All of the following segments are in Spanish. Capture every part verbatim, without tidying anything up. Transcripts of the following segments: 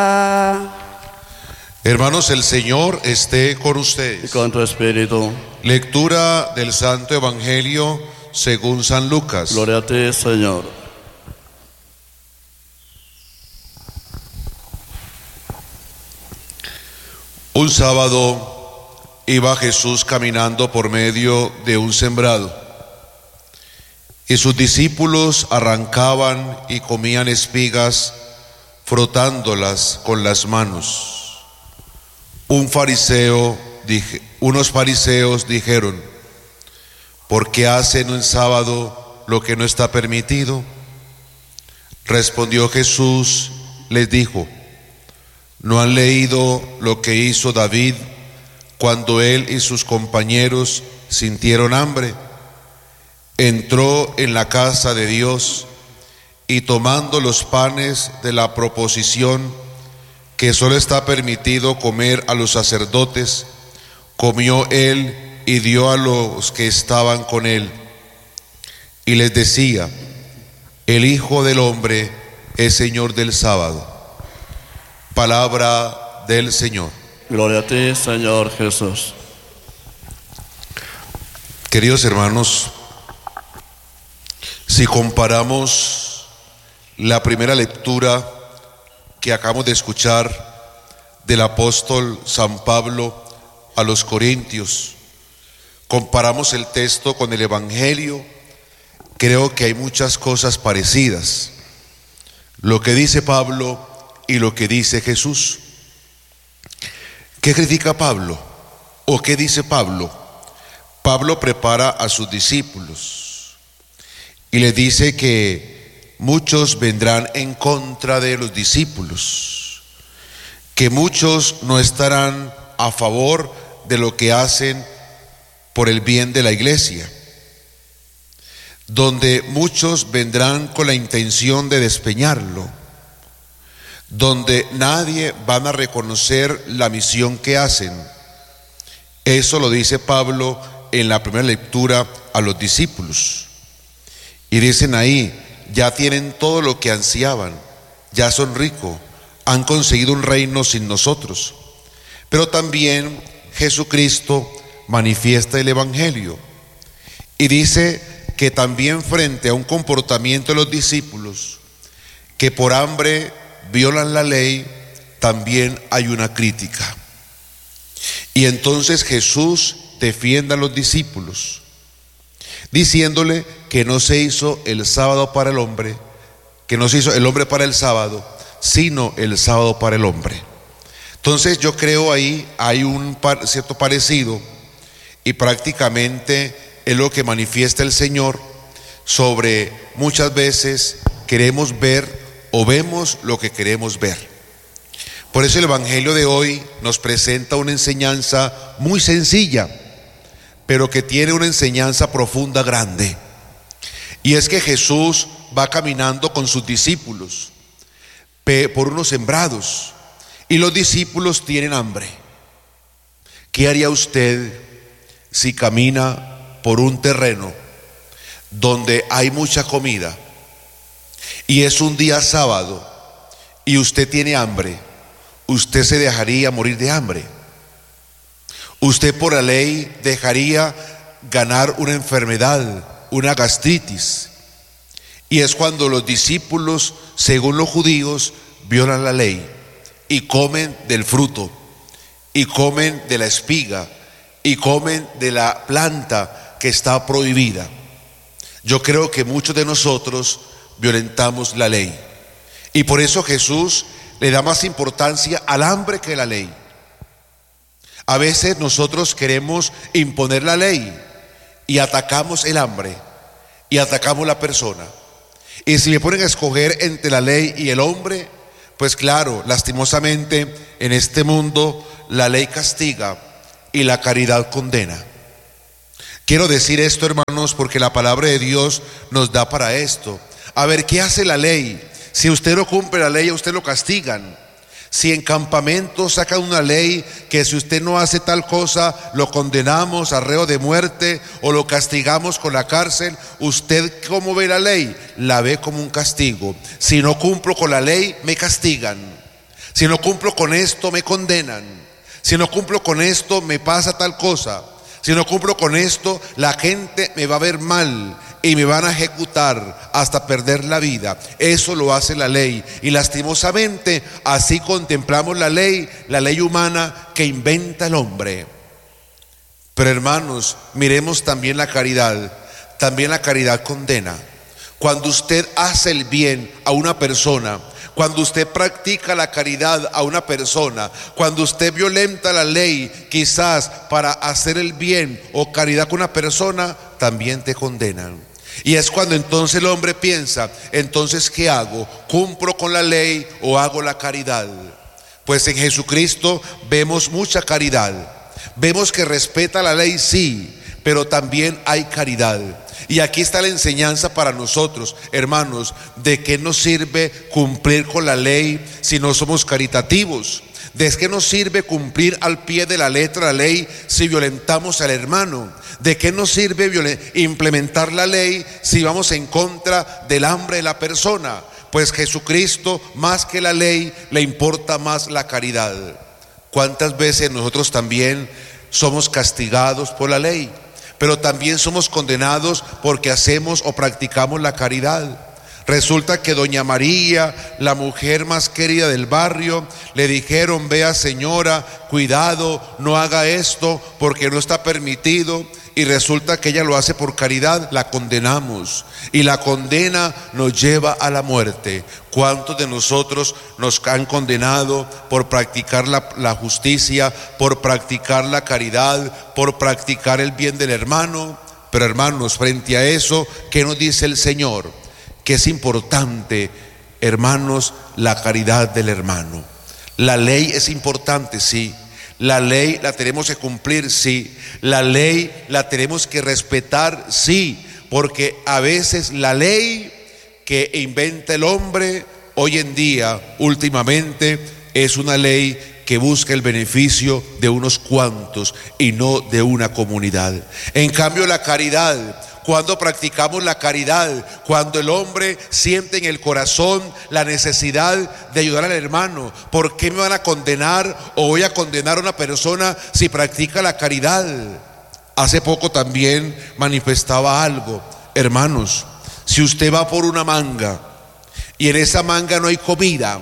Hermanos, el Señor esté con Y ustedes. con tu espíritu. Lectura del Santo Evangelio según San Lucas. Gloria a ti, Señor. Un sábado iba Jesús caminando por medio de un sembrado, y sus discípulos arrancaban y comían espigas frotándolas con las manos. Un fariseo, dije, unos fariseos dijeron: ¿por qué hacen en sábado lo que no está permitido? Respondió Jesús, les dijo: ¿no han leído lo que hizo David cuando él y sus compañeros sintieron hambre? Entró en la casa de Dios y, tomando los panes de la proposición, que solo está permitido comer a los sacerdotes, comió él y dio a los que estaban con él. Y les decía: el Hijo del Hombre es Señor del sábado. Palabra del Señor. Gloria a ti, Señor Jesús. Queridos hermanos, si comparamos la primera lectura que acabamos de escuchar del apóstol San Pablo a los Corintios, comparamos el texto con el Evangelio, creo que hay muchas cosas parecidas. Lo que dice Pablo y lo que dice Jesús. ¿Qué critica Pablo? ¿O qué dice Pablo? Pablo prepara a sus discípulos y les dice que muchos vendrán en contra de los discípulos, que muchos no estarán a favor de lo que hacen por el bien de la iglesia, donde muchos vendrán con la intención de despeñarlo, donde nadie van a reconocer la misión que hacen. Eso lo dice Pablo en la primera lectura a los discípulos. Y dicen ahí: ya tienen todo lo que ansiaban, ya son ricos, han conseguido un reino sin nosotros. Pero también Jesucristo manifiesta el Evangelio y dice que también frente a un comportamiento de los discípulos que por hambre violan la ley, también hay una crítica. Y entonces Jesús defiende a los discípulos, diciéndole que no se hizo el sábado para el hombre, que no se hizo el hombre para el sábado, sino el sábado para el hombre. Entonces yo creo ahí hay un par, cierto parecido, y prácticamente es lo que manifiesta el Señor sobre muchas veces queremos ver o vemos lo que queremos ver. Por eso el Evangelio de hoy nos presenta una enseñanza muy sencilla, pero que tiene una enseñanza profunda, grande. Y es que Jesús va caminando con sus discípulos por unos sembrados y los discípulos tienen hambre. ¿Qué haría usted si camina por un terreno donde hay mucha comida y es un día sábado y usted tiene hambre? ¿Usted se dejaría morir de hambre? ¿Usted por la ley dejaría ganar una enfermedad, una gastritis? Y es cuando los discípulos, según los judíos, violan la ley y comen del fruto, y comen de la espiga, y comen de la planta que está prohibida. Yo creo que muchos de nosotros violentamos la ley, y por eso Jesús le da más importancia al hambre que a la ley. A veces nosotros queremos imponer la ley y atacamos el hambre y atacamos la persona. Y si me ponen a escoger entre la ley y el hombre, pues claro, lastimosamente en este mundo la ley castiga y la caridad condena. Quiero decir esto, hermanos, porque la palabra de Dios nos da para esto. A ver, ¿qué hace la ley? Si usted no cumple la ley, a usted lo castigan. Si en campamento sacan una ley que si usted no hace tal cosa, lo condenamos a reo de muerte o lo castigamos con la cárcel, ¿usted cómo ve la ley? La ve como un castigo. Si no cumplo con la ley, me castigan. Si no cumplo con esto, me condenan. Si no cumplo con esto, me pasa tal cosa. Si no cumplo con esto, la gente me va a ver mal y me van a ejecutar hasta perder la vida. Eso lo hace la ley. Y lastimosamente, así contemplamos la ley, la ley humana que inventa el hombre. Pero hermanos, miremos también la caridad. También la caridad condena. Cuando usted hace el bien a una persona, cuando usted practica la caridad a una persona, cuando usted violenta la ley quizás para hacer el bien o caridad con una persona, también te condenan. Y es cuando entonces el hombre piensa, entonces ¿qué hago? ¿Cumplo con la ley o hago la caridad? Pues en Jesucristo vemos mucha caridad. Vemos que respeta la ley, sí, pero también hay caridad. Y aquí está la enseñanza para nosotros, hermanos. ¿De qué nos sirve cumplir con la ley si no somos caritativos? ¿De qué nos sirve cumplir al pie de la letra la ley si violentamos al hermano? ¿De qué nos sirve implementar la ley si vamos en contra del hambre de la persona? Pues Jesucristo, más que la ley, le importa más la caridad. ¿Cuántas veces nosotros también somos castigados por la ley? Pero también somos condenados porque hacemos o practicamos la caridad. Resulta que doña María, la mujer más querida del barrio, le dijeron: vea señora, cuidado, no haga esto porque no está permitido. Y resulta que ella lo hace por caridad, la condenamos. Y la condena nos lleva a la muerte. ¿Cuántos de nosotros nos han condenado por practicar la, la justicia, por practicar la caridad, por practicar el bien del hermano? Pero hermanos, frente a eso, ¿qué nos dice el Señor? Que es importante, hermanos, la caridad del hermano. La ley es importante, sí. La ley la tenemos que cumplir, sí. La ley la tenemos que respetar, sí. Porque a veces la ley que inventa el hombre hoy en día, últimamente, es una ley que busca el beneficio de unos cuantos y no de una comunidad. En cambio, la caridad, cuando practicamos la caridad, cuando el hombre siente en el corazón la necesidad de ayudar al hermano, ¿por qué me van a condenar o voy a condenar a una persona si practica la caridad? Hace poco también manifestaba algo. Hermanos, si usted va por una manga y en esa manga no hay comida,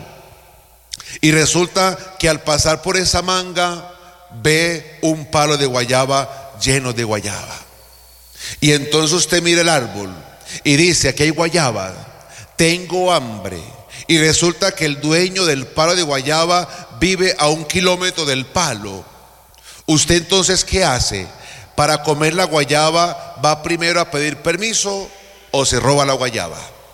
y resulta que al pasar por esa manga ve un palo de guayaba lleno de guayaba, y entonces usted mira el árbol y dice: aquí hay guayaba, tengo hambre. Y resulta que el dueño del palo de guayaba vive a un kilómetro del palo. ¿Usted entonces qué hace? Para comer la guayaba, ¿va primero a pedir permiso o se roba la guayaba?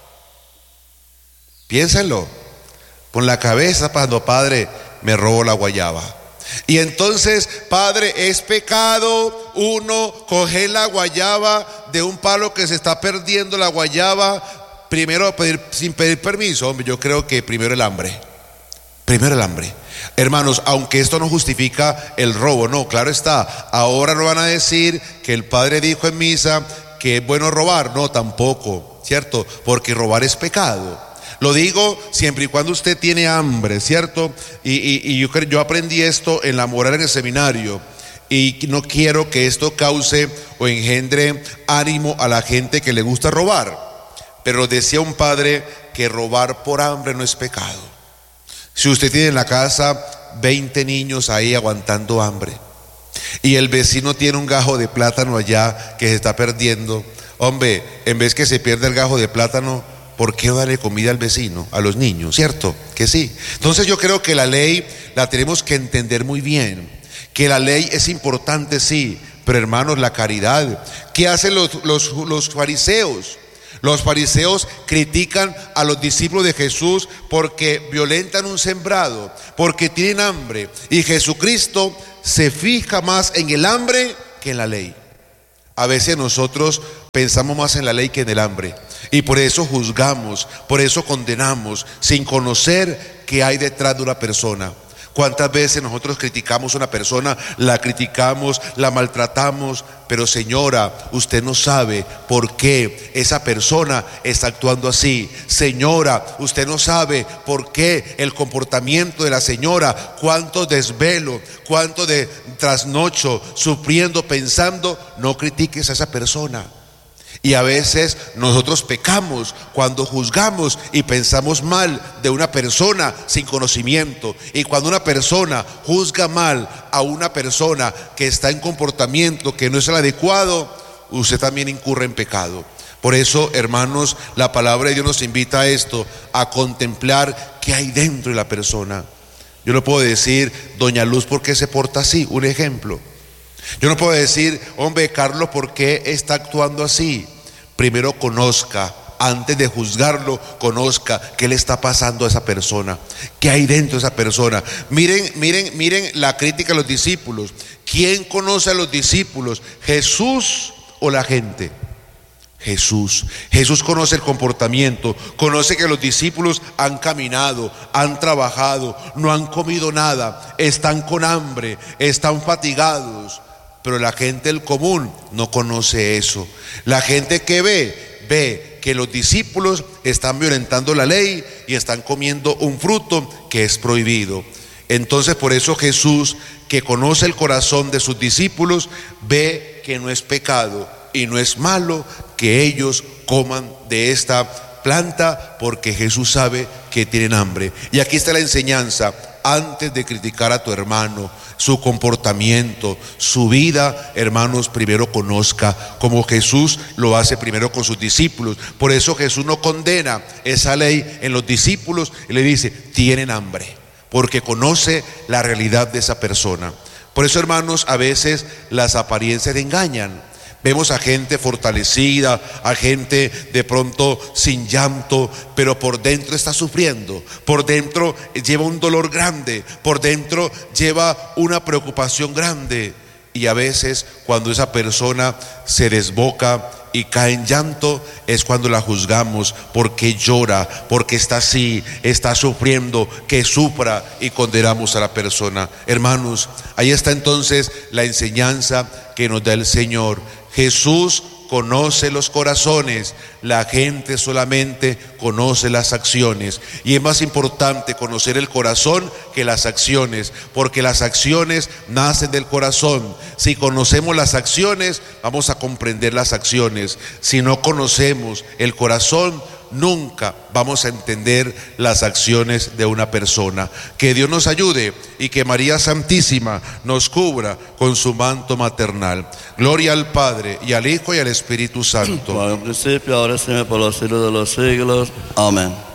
Piénsenlo. Con la cabeza pasando: padre, me robo la guayaba. Y entonces, padre, es pecado uno coger la guayaba de un palo que se está perdiendo la guayaba, primero pedir, sin pedir permiso. Hombre, yo creo que primero el hambre. Primero el hambre. Hermanos, aunque esto no justifica el robo, no, claro está. Ahora no van a decir que el padre dijo en misa que es bueno robar. No, tampoco, ¿cierto? Porque robar es pecado. Lo digo siempre y cuando usted tiene hambre, ¿cierto? Y, y, y yo, yo aprendí esto en la moral en el seminario. Y no quiero que esto cause o engendre ánimo a la gente que le gusta robar. Pero decía un padre que robar por hambre no es pecado. Si usted tiene en la casa veinte niños ahí aguantando hambre, y el vecino tiene un gajo de plátano allá que se está perdiendo, hombre, en vez que se pierda el gajo de plátano, ¿por qué no darle comida al vecino, a los niños? ¿Cierto? Que sí. Entonces yo creo que la ley la tenemos que entender muy bien. Que la ley es importante, sí. Pero hermanos, la caridad. ¿Qué hacen los, los, los fariseos? Los fariseos critican a los discípulos de Jesús porque violentan un sembrado, porque tienen hambre. Y Jesucristo se fija más en el hambre que en la ley. A veces nosotros pensamos más en la ley que en el hambre, y por eso juzgamos, por eso condenamos, sin conocer qué hay detrás de una persona. ¿Cuántas veces nosotros criticamos a una persona, la criticamos, la maltratamos? Pero señora, usted no sabe por qué esa persona está actuando así. Señora, usted no sabe por qué el comportamiento de la señora, cuánto desvelo, cuánto de trasnocho, sufriendo, pensando. No critiques a esa persona. Y a veces nosotros pecamos cuando juzgamos y pensamos mal de una persona sin conocimiento. Y cuando una persona juzga mal a una persona que está en comportamiento que no es el adecuado, usted también incurre en pecado. Por eso, hermanos, la palabra de Dios nos invita a esto, a contemplar qué hay dentro de la persona. Yo no puedo decir, doña Luz, ¿por qué se porta así? Un ejemplo. Yo no puedo decir, hombre, Carlos, ¿por qué está actuando así? Primero conozca, antes de juzgarlo, conozca qué le está pasando a esa persona, qué hay dentro de esa persona. Miren, miren, miren la crítica a los discípulos. ¿Quién conoce a los discípulos? ¿Jesús o la gente? Jesús. Jesús conoce el comportamiento, conoce que los discípulos han caminado, han trabajado, no han comido nada, están con hambre, están fatigados. Pero la gente del común no conoce eso. La gente que ve, ve que los discípulos están violentando la ley y están comiendo un fruto que es prohibido. Entonces, por eso Jesús, que conoce el corazón de sus discípulos, ve que no es pecado y no es malo que ellos coman de esta planta, porque Jesús sabe que tienen hambre. Y aquí está la enseñanza: antes de criticar a tu hermano, su comportamiento, su vida, hermanos, primero conozca, como Jesús lo hace primero con sus discípulos. Por eso Jesús no condena esa ley en los discípulos y le dice, tienen hambre, porque conoce la realidad de esa persona. Por eso, hermanos, a veces las apariencias engañan. Vemos a gente fortalecida, a gente de pronto sin llanto, pero por dentro está sufriendo, por dentro lleva un dolor grande, por dentro lleva una preocupación grande. Y a veces cuando esa persona se desboca y cae en llanto, es cuando la juzgamos, porque llora, porque está así, está sufriendo, que sufra, y condenamos a la persona. Hermanos, ahí está entonces la enseñanza que nos da el Señor. Jesús conoce los corazones, la gente solamente conoce las acciones. Y es más importante conocer el corazón que las acciones, porque las acciones nacen del corazón. Si conocemos las acciones, vamos a comprender las acciones. Si no conocemos el corazón, nunca vamos a entender las acciones de una persona. Que Dios nos ayude y que María Santísima nos cubra con su manto maternal. Gloria al Padre, y al Hijo, y al Espíritu Santo. Como en principio, ahora y siempre, por los siglos de los siglos. Amén.